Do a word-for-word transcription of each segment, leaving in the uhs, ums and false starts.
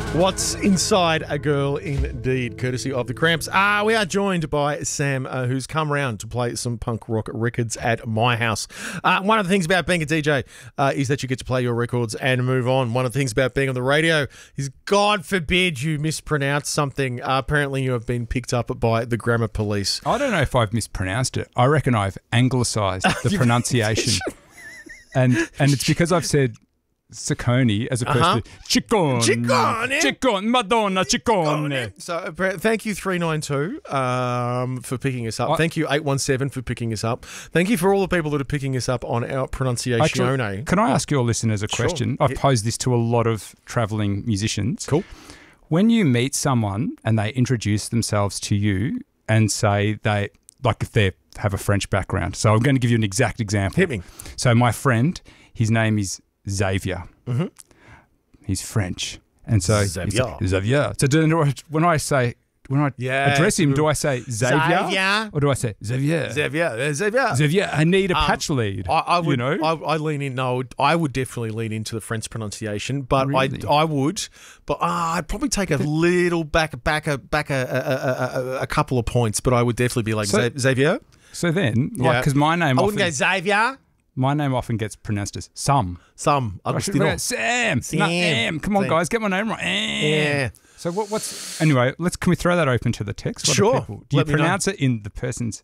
What's inside a girl, indeed, courtesy of the Cramps. Uh, we are joined by Sam, uh, who's come round to play some punk rock records at my house. Uh, one of the things about being a D J uh, is that you get to play your records and move on. One of the things about being on the radio is, God forbid you mispronounce something. Uh, apparently you have been picked up by the grammar police. I don't know if I've mispronounced it. I reckon I've anglicised the pronunciation. and and it's because I've said Ciccone as opposed Uh-huh. to Ciccone. Ciccone. Ciccone. Madonna Ciccone. So uh, thank you, three nine two, um, for picking us up. I- Thank you, eight one seven, for picking us up. Thank you for all the people that are picking us up on our pronunciation. Actually, can I ask your listeners a Sure. question? I've Yeah. posed this to a lot of travelling musicians. Cool. When you meet someone and they introduce themselves to you and say they, like if they have a French background. So I'm going to give you an exact example. Hit me. So my friend, his name is Xavier. Mm-hmm. He's French. And so he's Xavier. like, Xavier. So do, when I say, when I Yeah, address him, it's do I say Xavier, Xavier. or do I say Xavier? Xavier. Xavier. Xavier, I need a Um, patch lead. I, I would, you know? I, I lean in. No, I would definitely lean into the French pronunciation, but Really? I, I would, but uh, I'd probably take a little back, back, a, back a, a, a, a, a couple of points. But I would definitely be like So- Xavier. So then, like, Yeah. because my name I often, wouldn't go Xavier. my name often gets pronounced as Some. Some. I should go Sam. Sam. No, Am. Come on, Sam. guys, get my name right. Am. Yeah. So what, what's anyway? Let's can we throw that open to the text? What do Sure. people- Do you Let me know. pronounce it in the person's?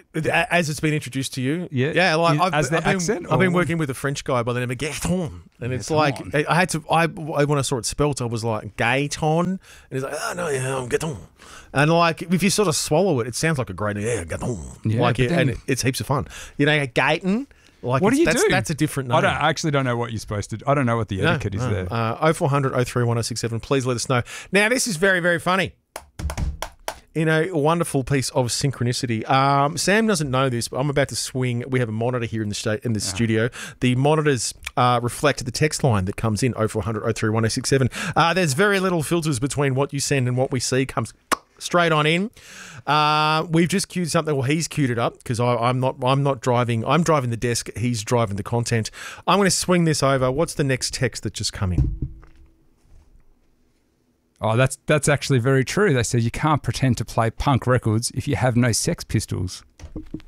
As it's been introduced to you, Yeah. yeah. Like You- I've, as their I've been, accent, I've been or- working with a French guy by the name of Gaeton, and it's Gaeton. like I had to. I when I saw it spelt, I was like Gaeton, and he's like, oh no, yeah, I'm Gaeton, and like if you sort of swallow it, it sounds like a great yeah, Gaeton, Yeah, like but it, then- and it's heaps of fun. You know, Gaeton. Like What do it's- you that's, do? That's a different name. I don't. I actually don't know what you're supposed to. I don't know what the etiquette is there. Uh, oh four hundred oh three one oh six seven. Please let us know. Now, this is very, very funny. In a wonderful piece of synchronicity. Um, Sam doesn't know this, but I'm about to swing. We have a monitor here in the sta- in the studio. The monitors uh, reflect the text line that comes in oh four hundred oh three one oh six seven. Uh, there's very little filters between what you send and what we see. Comes straight on in. Uh, we've just queued something. Well, he's queued it up because I'm not. I'm not driving. I'm driving the desk. He's driving the content. I'm going to swing this over. What's the next text that just come in? Oh, that's that's actually very true. They said you can't pretend to play punk records if you have no Sex Pistols.